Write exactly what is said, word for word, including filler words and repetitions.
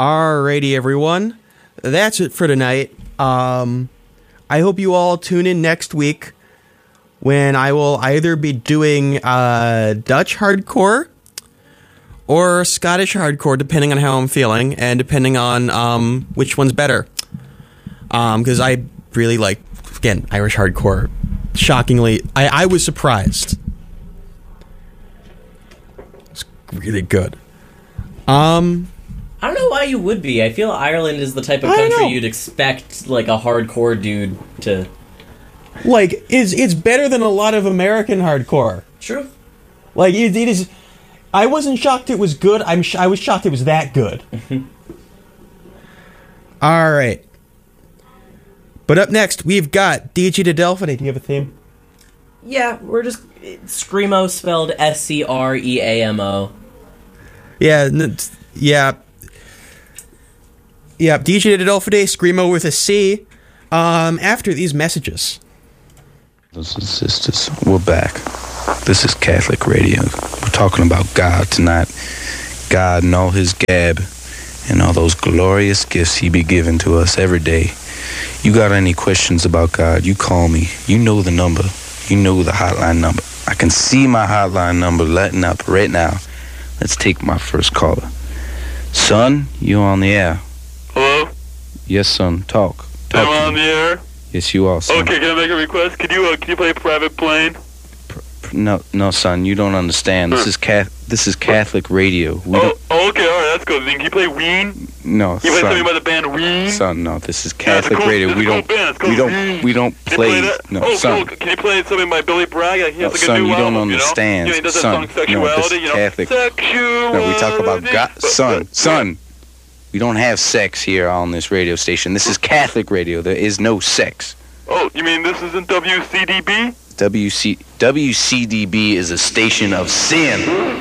Alrighty, everyone. That's it for tonight. Um, I hope you all tune in next week when I will either be doing uh, Dutch hardcore or Scottish hardcore, depending on how I'm feeling and depending on um, which one's better. Because um, I really like, again, Irish hardcore. Shockingly, I, I was surprised. It's really good. Um... I don't know why you would be. I feel Ireland is the type of country you'd expect, like, a hardcore dude to... Like, it's, it's better than a lot of American hardcore. True. Like, it, it is... I wasn't shocked it was good. I'm sh- I was shocked it was that good. All right. But up next, we've got D J Delphine. Do you have a theme? Yeah, we're just... Screamo spelled S C R E A M O. Yeah, n- yeah... Yeah, D J Delphine, Screamo with a C. Um, after these messages. Brothers and sisters, we're back. This is Catholic Radio. We're talking about God tonight. God and all his gab and all those glorious gifts he be giving to us every day. You got any questions about God, you call me. You know the number. You know the hotline number. I can see my hotline number letting up right now. Let's take my first caller. Son, you on the air. Hello? Yes, son. Talk. Talk Am I on the air? Yes, you are, son. Okay, can I make a request? Can you uh, can you play Private Plane? No, no, son. You don't understand. This is cat. This is Catholic radio. We Oh, don't, oh, okay, all right, that's good. Then can you play Ween? no, You play son. something by the band Ween? Son, no. This is Yeah, it's a Catholic cool- radio. it's a We cool don't. band. It's called We don't. Ween. We don't Can you play. that? No, oh, son. cool. Can you play something by Billy Bragg? He has No, like son, a new you don't album, understand. You know? You know, he does that Son, song no, this Sexuality, is you know? Catholic. Sexuality. No, we talk about God. But- Son, but- son. We don't have sex here on this radio station. This is Catholic radio. There is no sex. Oh, you mean this isn't W C D B? W C W C D B is a station of sin.